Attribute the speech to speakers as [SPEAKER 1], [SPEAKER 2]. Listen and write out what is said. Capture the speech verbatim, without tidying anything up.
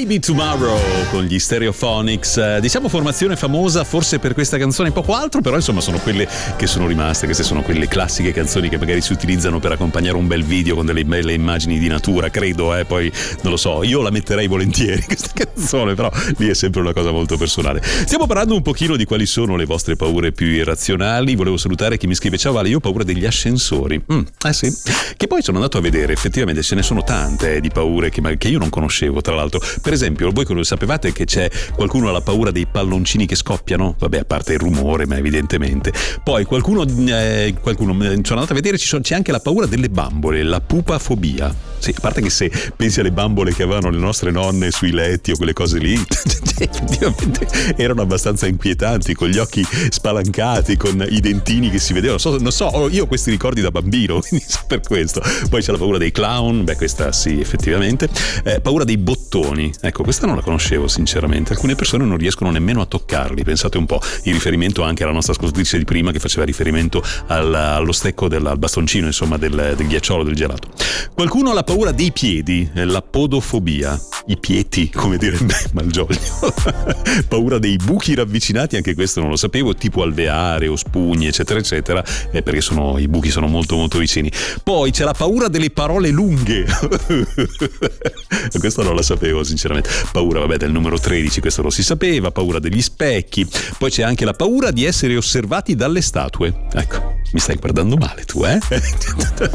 [SPEAKER 1] Maybe Tomorrow con gli Stereophonics, eh, diciamo formazione famosa forse per questa canzone e poco altro, però insomma sono quelle che sono rimaste. Queste sono quelle classiche canzoni che magari si utilizzano per accompagnare un bel video con delle belle immagini di natura, credo, eh, poi non lo so, io la metterei volentieri questa canzone, però lì è sempre una cosa molto personale. Stiamo parlando un pochino di quali sono le vostre paure più irrazionali. Volevo salutare chi mi scrive: ciao Vale, io ho paura degli ascensori. Mm, eh sì, che poi sono andato a vedere, effettivamente ce ne sono tante eh, di paure che, che io non conoscevo, tra l'altro. Per esempio, voi sapevate che c'è qualcuno ha la paura dei palloncini che scoppiano? Vabbè, a parte il rumore, ma evidentemente. Poi qualcuno, eh, qualcuno sono andato a vedere, ci sono, c'è anche la paura delle bambole, la pupafobia. Sì, a parte che se pensi alle bambole che avevano le nostre nonne sui letti o quelle cose lì, effettivamente erano abbastanza inquietanti, con gli occhi spalancati, con i dentini che si vedevano. Non so, non so, io ho questi ricordi da bambino, quindi per questo. Poi c'è la paura dei clown, beh questa sì, effettivamente. Eh, paura dei bottoni, ecco, questa non la conoscevo sinceramente. Alcune persone non riescono nemmeno a toccarli, pensate un po', in riferimento anche alla nostra ascoltatrice di prima che faceva riferimento al, allo stecco del al bastoncino, insomma, del, del ghiacciolo, del gelato. Qualcuno ha la paura dei piedi, la podofobia, i piedi, come dire Malgioglio. Paura dei buchi ravvicinati, anche questo non lo sapevo, tipo alveare o spugne eccetera eccetera, eh, perché sono, i buchi sono molto molto vicini. Poi c'è la paura delle parole lunghe. Questo non la sapevo sinceramente. Paura, vabbè, del numero tredici, questo lo si sapeva. Paura degli specchi. Poi c'è anche la paura di essere osservati dalle statue. Ecco, mi stai guardando male tu, eh?